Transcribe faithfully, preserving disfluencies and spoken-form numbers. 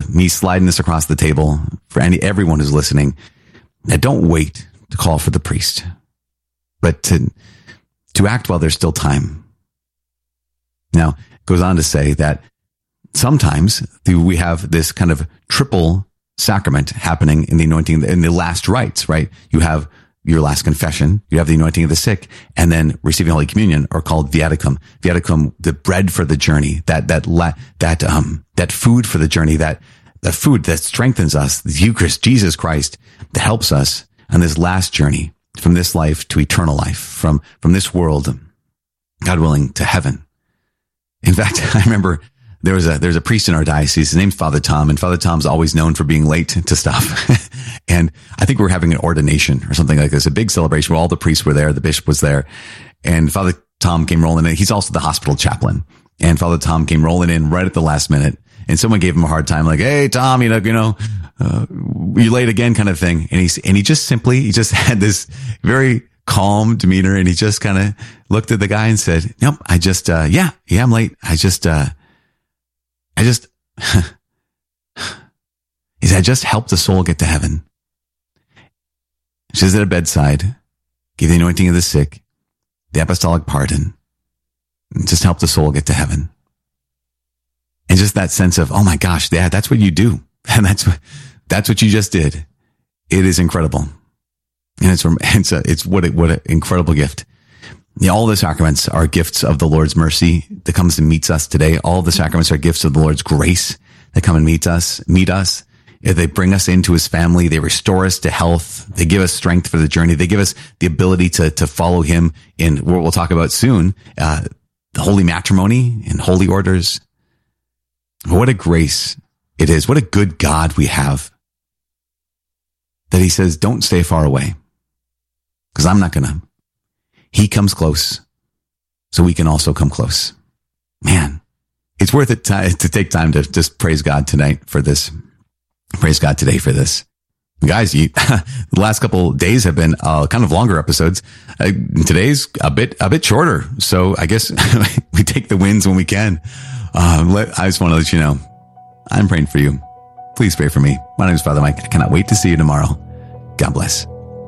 me sliding this across the table for any everyone who's listening. Now, don't wait to call for the priest, but to to act while there's still time. Now, it goes on to say that sometimes we have this kind of triple sacrament happening in the anointing, in the last rites, right? You have your last confession, you have the anointing of the sick, and then receiving Holy Communion, or called viaticum. Viaticum, the bread for the journey, that, that, la, that, um, that food for the journey, that, the food that strengthens us, the Eucharist, Jesus Christ, that helps us on this last journey from this life to eternal life, from, from this world, God willing, to heaven. In fact, I remember there was a, there's a priest in our diocese. His name's Father Tom, and Father Tom's always known for being late to stuff. And I think we were having an ordination or something like this, a big celebration where all the priests were there. The bishop was there, and Father Tom came rolling in. He's also the hospital chaplain. And Father Tom came rolling in right at the last minute, and someone gave him a hard time, like, "Hey, Tom, you know, you know, uh, you late again," kind of thing. And he's, and he just simply, he just had this very calm demeanor, and he just kind of looked at the guy and said, "Nope, I just, uh, yeah, yeah, I'm late. I just, uh, I just," he said, "I just helped the soul get to heaven." She's at a bedside, give the anointing of the sick, the apostolic pardon, and just help the soul get to heaven. And just that sense of, oh my gosh, Dad, that's what you do. And that's what, that's what you just did. It is incredible. And it's, it's, a, it's what, a, what an incredible gift. Yeah, all the sacraments are gifts of the Lord's mercy that comes and meets us today. All the sacraments are gifts of the Lord's grace that come and meet us, meet us. They bring us into his family. They restore us to health. They give us strength for the journey. They give us the ability to, to follow him in what we'll talk about soon, uh, the holy matrimony and holy orders. What a grace it is. What a good God we have, that he says, don't stay far away, because I'm not going to. He comes close, so we can also come close. Man, it's worth it to, to take time to just praise God tonight for this. Praise God today for this. Guys, you, the last couple days have been uh, kind of longer episodes. Uh, today's a bit a bit shorter, so I guess we take the wins when we can. Um, let, I just want to let you know, I'm praying for you. Please pray for me. My name is Father Mike. I cannot wait to see you tomorrow. God bless.